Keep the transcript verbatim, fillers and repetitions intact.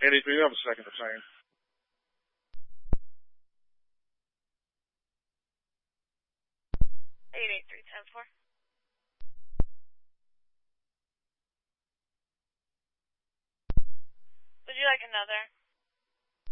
Andy, do you have a second to same? eight eight three ten four. Would you like another?